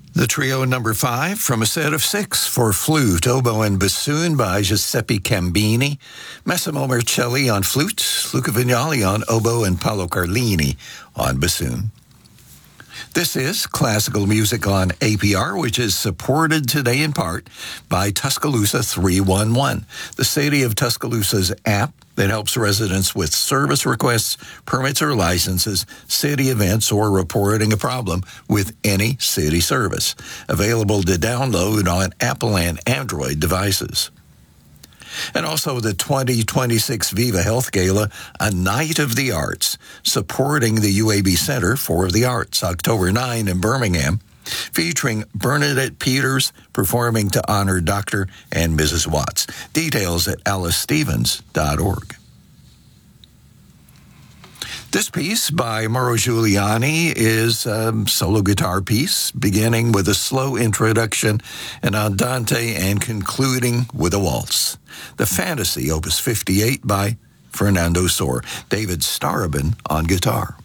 The trio number 5 from a set of 6 for flute, oboe, and bassoon by Giuseppe Cambini, Massimo Marcelli on flute, Luca Vignali on oboe, and Paolo Carlini on bassoon. This is Classical Music on APR, which is supported today in part by Tuscaloosa 311, the City of Tuscaloosa's app that helps residents with service requests, permits or licenses, city events, or reporting a problem with any city service. Available to download on Apple and Android devices. And also the 2026 Viva Health Gala, a Night of the Arts, supporting the UAB Center for the Arts, October 9 in Birmingham, featuring Bernadette Peters performing to honor Dr. and Mrs. Watts. Details at alicestevens.org. This piece by Mauro Giuliani is a solo guitar piece, beginning with a slow introduction, an andante, and concluding with a waltz. The Fantasy, Opus 58 by Fernando Sor. David Starobin on guitar.